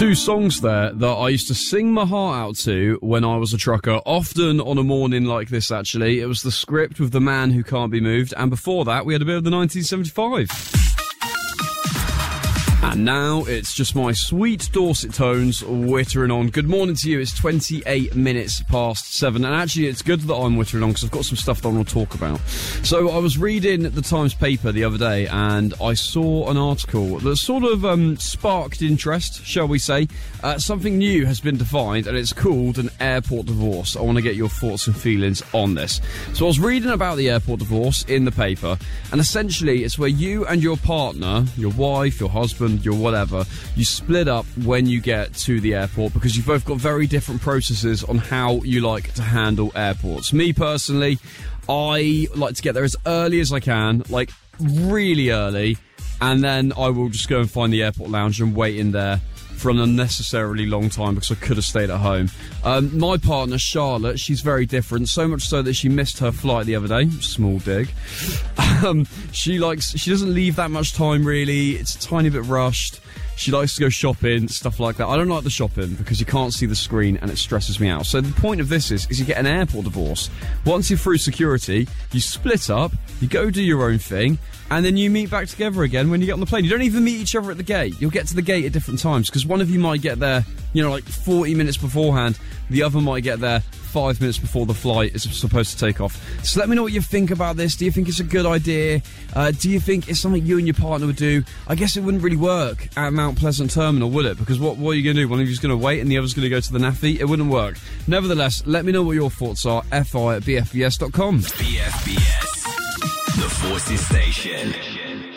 Two songs there that I used to sing my heart out to when I was a trucker, often on a morning like this, actually. It was The Script with The Man Who Can't Be Moved, and before that we had a bit of the 1975. And now it's just my sweet Dorset tones whittering on. Good morning to you. It's 28 minutes past 7. And actually, it's good that I'm whittering on because I've got some stuff that I want to talk about. So I was reading the Times paper the other day and I saw an article that sort of sparked interest, shall we say. Something new has been defined and it's called an airport divorce. I want to get your thoughts and feelings on this. So I was reading about the airport divorce in the paper, and essentially it's where you and your partner, your wife, your husband, your whatever, you split up when you get to the airport because you've both got very different processes on how you like to handle airports. Me personally, I like to get there as early as I can, like really early, and then I will just go and find the airport lounge and wait in there for an unnecessarily long time because I could have stayed at home. My partner, Charlotte, she's very different, so much so that she missed her flight the other day. Small dig. She doesn't leave that much time, really. It's a tiny bit rushed. She likes to go shopping, stuff like that. I don't like the shopping because you can't see the screen and it stresses me out. So the point of this is you get an airport divorce. Once you're through security, you split up, you go do your own thing, and then you meet back together again when you get on the plane. You don't even meet each other at the gate. You'll get to the gate at different times because one of you might get there, like 40 minutes beforehand. The other might get there 5 minutes before the flight is supposed to take off. So let me know what you think about this. Do you think it's a good idea? Do you think it's something you and your partner would do? I guess it wouldn't really work at Mount Pleasant Terminal, would it? Because what are you going to do? One of you's going to wait and the other's going to go to the NAFI? It wouldn't work. Nevertheless, let me know what your thoughts are. fi@bfbs.com. BFBS, the Forces Station.